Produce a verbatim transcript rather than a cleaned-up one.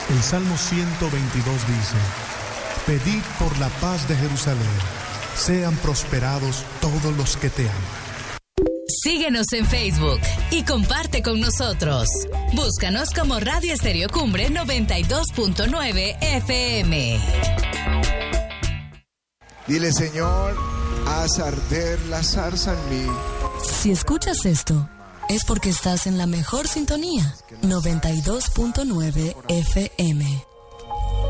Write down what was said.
El Salmo ciento veintidós dice: pedid por la paz de Jerusalén, sean prosperados todos los que te aman. Síguenos en Facebook y comparte con nosotros. Búscanos como Radio Estéreo Cumbre noventa y dos punto nueve F M. Dile, Señor, haz arder la zarza en mí. Si escuchas esto, es porque estás en la mejor sintonía, noventa y dos punto nueve F M.